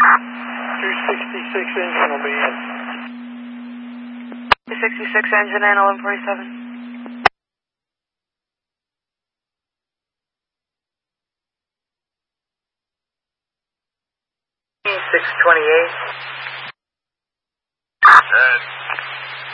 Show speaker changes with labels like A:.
A: 266 engine will be in.
B: 266 engine in, 1147.
C: 628.